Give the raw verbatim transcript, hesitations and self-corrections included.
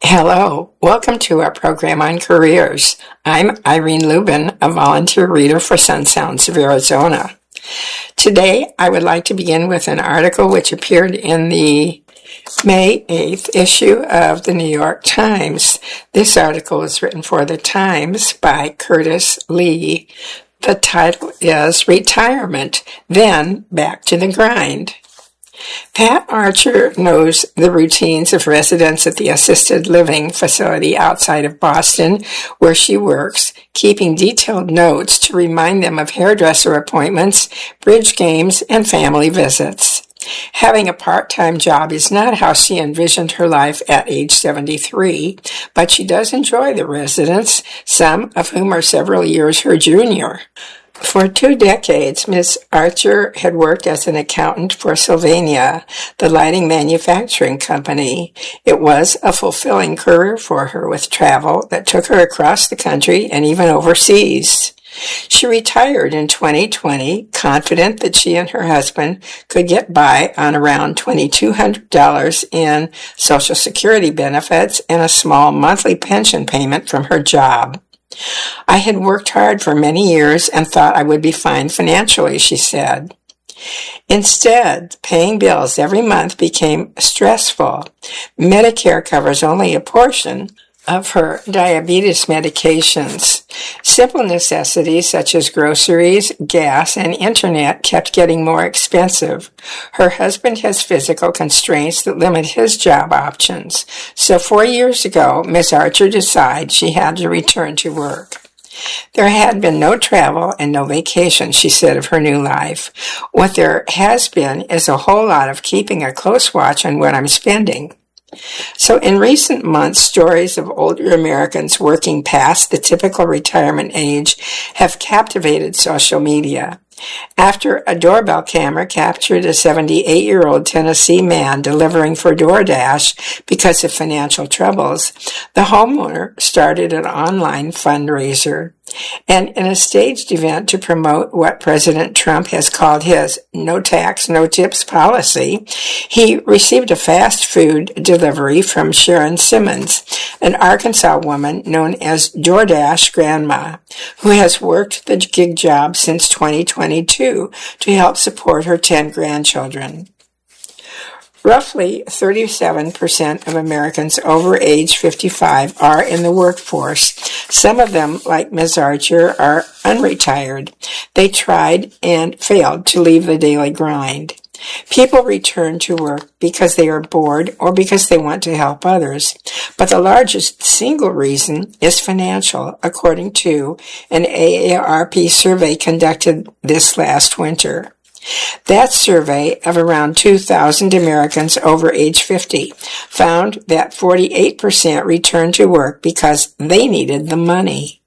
Hello, welcome to our program on careers. I'm Irene Lubin, a volunteer reader for Sun Sounds of Arizona. Today, I would like to begin with an article which appeared in the May eighth issue of the New York Times. This article was written for the Times by Curtis Lee. The title is Retirement, Then Back to the Grind. Pat Archer knows the routines of residents at the assisted living facility outside of Boston, where she works, keeping detailed notes to remind them of hairdresser appointments, bridge games, and family visits. Having a part-time job is not how she envisioned her life at age seventy-three, but she does enjoy the residents, some of whom are several years her junior. For two decades, Miz Archer had worked as an accountant for Sylvania, the lighting manufacturing company. It was a fulfilling career for her with travel that took her across the country and even overseas. She retired in twenty twenty, confident that she and her husband could get by on around two thousand two hundred dollars in Social Security benefits and a small monthly pension payment from her job. I had worked hard for many years and thought I would be fine financially, she said. Instead, paying bills every month became stressful. Medicare covers only a portion of her diabetes medications. Simple necessities such as groceries, gas, and internet kept getting more expensive. Her husband has physical constraints that limit his job options. So four years ago, Miz Archer decided she had to return to work. There had been no travel and no vacation, she said of her new life. What there has been is a whole lot of keeping a close watch on what I'm spending. So in recent months, stories of older Americans working past the typical retirement age have captivated social media. After a doorbell camera captured a seventy-eight-year-old Tennessee man delivering for DoorDash because of financial troubles, the homeowner started an online fundraiser. And in a staged event to promote what President Trump has called his no tax, no tips policy, he received a fast food delivery from Sharon Simmons, an Arkansas woman known as DoorDash Grandma, who has worked the gig job since twenty twenty-two to help support her ten grandchildren. Roughly thirty-seven percent of Americans over age fifty-five are in the workforce. Some of them, like Miz Archer, are unretired. They tried and failed to leave the daily grind. People return to work because they are bored or because they want to help others. But the largest single reason is financial, according to an A A R P survey conducted this last winter. That survey of around two thousand Americans over age fifty found that forty-eight percent returned to work because they needed the money.